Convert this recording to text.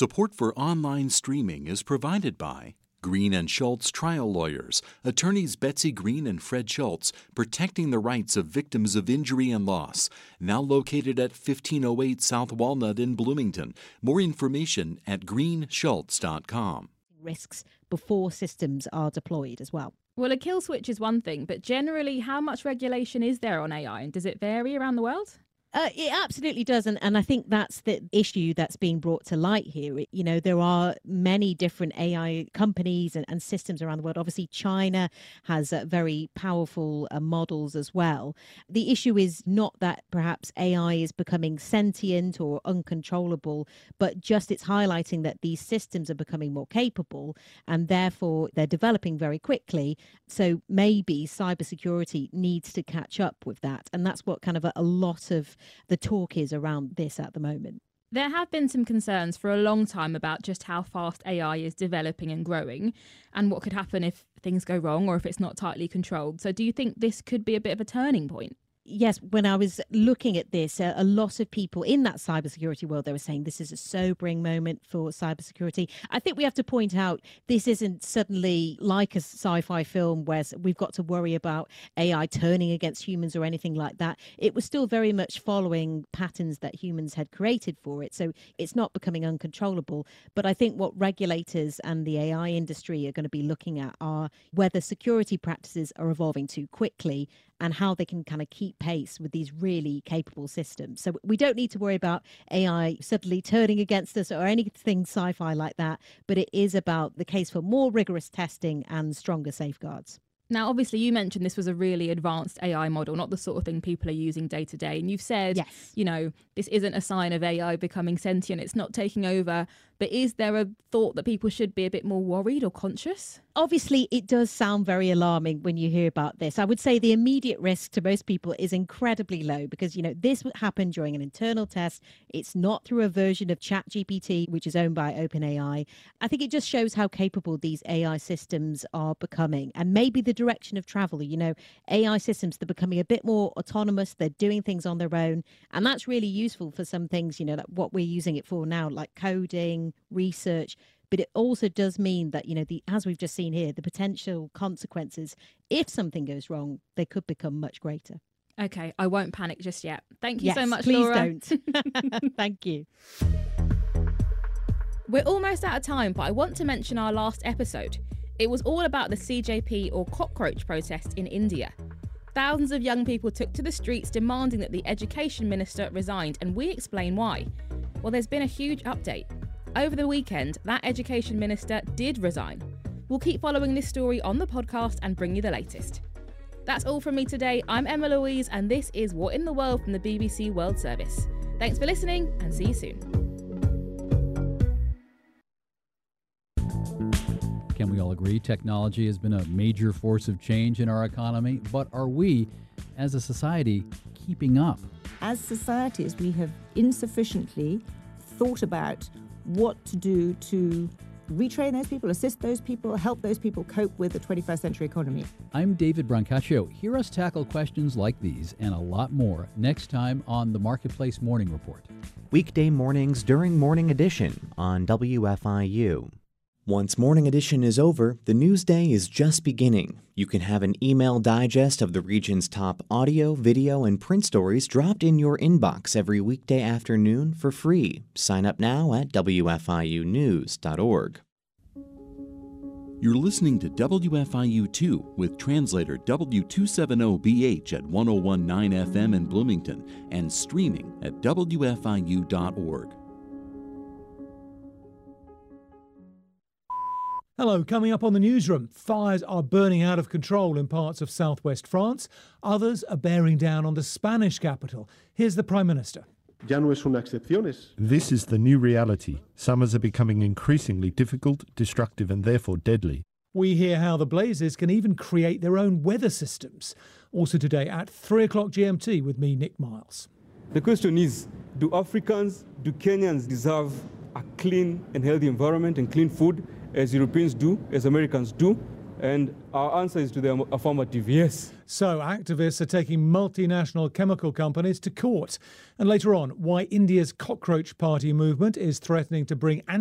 Support for online streaming is provided by Green and Schultz Trial Lawyers, attorneys Betsy Green and Fred Schultz, protecting the rights of victims of injury and loss. Now located at 1508 South Walnut in Bloomington. More information at greenschultz.com. Risks before systems are deployed as well. Well, a kill switch is one thing, but generally, how much regulation is there on AI, and does it vary around the world? It absolutely does. And I think that's the issue that's being brought to light here. There are many different AI companies and systems around the world. Obviously, China has very powerful models as well. The issue is not that perhaps AI is becoming sentient or uncontrollable, but just it's highlighting that these systems are becoming more capable and therefore they're developing very quickly. So maybe cybersecurity needs to catch up with that. And that's what kind of a lot of the talk is around this at the moment. There have been some concerns for a long time about just how fast AI is developing and growing and what could happen if things go wrong or if it's not tightly controlled. So do you think this could be a bit of a turning point? Yes, when I was looking at this, a lot of people in that cybersecurity world, they were saying this is a sobering moment for cybersecurity. I think we have to point out this isn't suddenly like a sci-fi film where we've got to worry about AI turning against humans or anything like that. It was still very much following patterns that humans had created for it. So it's not becoming uncontrollable. But I think what regulators and the AI industry are going to be looking at are whether security practices are evolving too quickly and how they can kind of keep pace with these really capable systems. So we don't need to worry about AI suddenly turning against us or anything sci-fi like that, but it is about the case for more rigorous testing and stronger safeguards. Now, obviously, you mentioned this was a really advanced AI model, not the sort of thing people are using day to day. And you've said, yes, this isn't a sign of AI becoming sentient. It's not taking over. But is there a thought that people should be a bit more worried or conscious? Obviously, it does sound very alarming when you hear about this. I would say the immediate risk to most people is incredibly low because, this happened during an internal test. It's not through a version of ChatGPT, which is owned by OpenAI. I think it just shows how capable these AI systems are becoming and maybe the direction of travel. AI systems, they're becoming a bit more autonomous. They're doing things on their own. And that's really useful for some things, like what we're using it for now, like coding, research. But it also does mean that, as we've just seen here, the potential consequences, if something goes wrong, they could become much greater. Okay, I won't panic just yet. Thank you yes, so much, please Laura. Don't. Thank you. We're almost out of time, but I want to mention our last episode. It was all about the CJP or cockroach protest in India. Thousands of young people took to the streets demanding that the education minister resigned, and we explain why. Well, there's been a huge update. Over the weekend, that education minister did resign. We'll keep following this story on the podcast and bring you the latest. That's all from me today. I'm Emma Louise, and this is What in the World from the BBC World Service. Thanks for listening, and see you soon. Can we all agree technology has been a major force of change in our economy? But are we, as a society, keeping up? As societies, we have insufficiently thought about what to do to retrain those people, assist those people, help those people cope with the 21st century economy. I'm David Brancaccio. Hear us tackle questions like these and a lot more next time on the Marketplace Morning Report. Weekday mornings during Morning Edition on WFIU. Once Morning Edition is over, the news day is just beginning. You can have an email digest of the region's top audio, video, and print stories dropped in your inbox every weekday afternoon for free. Sign up now at WFIUnews.org. You're listening to WFIU2 with translator W270BH at 1019 FM in Bloomington and streaming at WFIU.org. Hello, coming up on the newsroom, fires are burning out of control in parts of southwest France. Others are bearing down on the Spanish capital. Here's the Prime Minister. This is the new reality. Summers are becoming increasingly difficult, destructive and therefore deadly. We hear how the blazes can even create their own weather systems. Also today at 3 o'clock GMT with me, Nick Miles. The question is, do Africans, do Kenyans deserve a clean and healthy environment and clean food as Europeans do, as Americans do? And our answer is to the affirmative, yes. So activists are taking multinational chemical companies to court. And later on, why India's Cockroach Party movement is threatening to bring